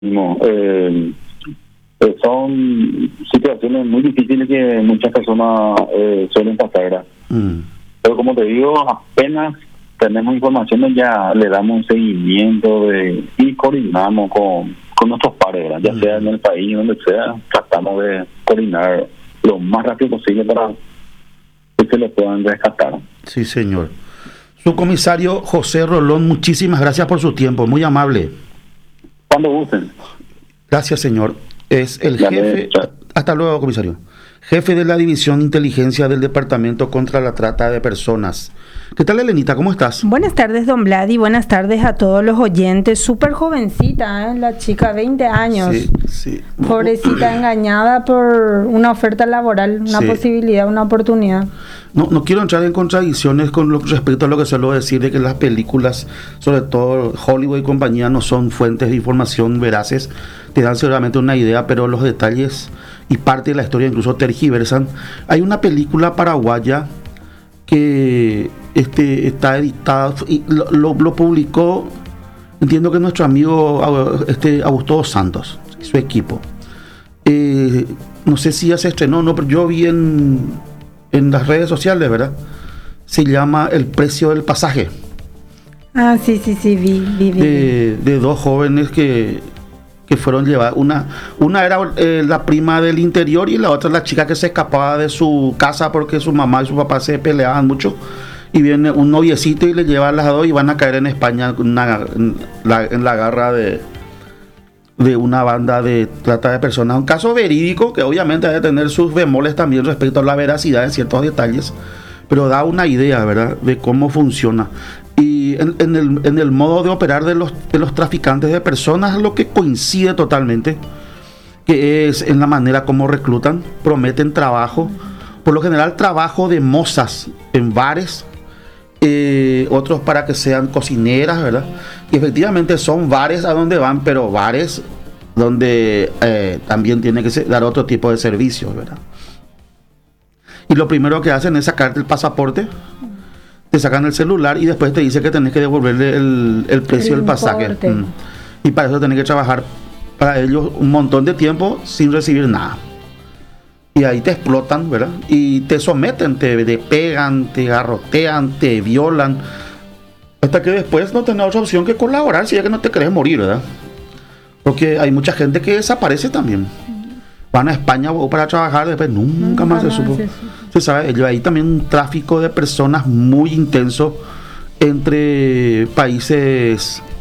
No, son situaciones muy difíciles que muchas personas suelen pasar, ¿verdad? Pero como te digo, apenas tenemos informaciones ya le damos un seguimiento y coordinamos con nuestros pares, ¿verdad? Ya sea en el país, donde sea, tratamos de coordinar lo más rápido posible para que se les puedan rescatar. Sí, señor. Subcomisario José Rolón, muchísimas gracias por su tiempo, muy amable. Cuando gusten. Gracias, señor. Es el jefe, hasta luego, comisario, jefe de la División de Inteligencia del Departamento contra la Trata de Personas. ¿Qué tal, Elenita? ¿Cómo estás? Buenas tardes, don Vladi. Buenas tardes a todos los oyentes. Súper jovencita, la chica, 20 años. Sí. Pobrecita, engañada por una oferta laboral, una posibilidad, una oportunidad. No quiero entrar en contradicciones respecto a lo que suelo decir de que las películas, sobre todo Hollywood y compañía, no son fuentes de información veraces. Te dan seguramente una idea, pero los detalles y parte de la historia incluso tergiversan. Hay una película paraguaya que está editada y lo publicó, entiendo que nuestro amigo Augusto Santos, su equipo. No sé si ya se estrenó, no, pero yo vi en las redes sociales, ¿verdad? Se llama El precio del pasaje. Ah, sí, vi. De dos jóvenes que fueron llevadas. Una era la prima del interior y la otra la chica que se escapaba de su casa porque su mamá y su papá se peleaban mucho. Y viene un noviecito y le lleva a las dos y van a caer en España en la garra de una banda de trata de personas. Un caso verídico que obviamente debe tener sus bemoles también respecto a la veracidad de ciertos detalles, pero da una idea, ¿verdad?, de cómo funciona. Y en el modo de operar de los traficantes de personas, lo que coincide totalmente, que es en la manera como reclutan, prometen trabajo, por lo general trabajo de mozas en bares, otros para que sean cocineras, ¿verdad? Y efectivamente son bares a donde van, pero bares donde también tiene que dar otro tipo de servicios, ¿verdad? Y lo primero que hacen es sacarte el pasaporte, te sacan el celular y después te dice que tenés que devolverle el precio del pasaje. Y para eso tenés que trabajar para ellos un montón de tiempo sin recibir nada. Y ahí te explotan, ¿verdad? Y te someten, te pegan, te garrotean, te violan, hasta que después no tenés otra opción que colaborar si es que no te querés morir, ¿verdad? Porque hay mucha gente que desaparece también. Van a España para trabajar, después nunca más se supo. Se sabe, hay también un tráfico de personas muy intenso entre países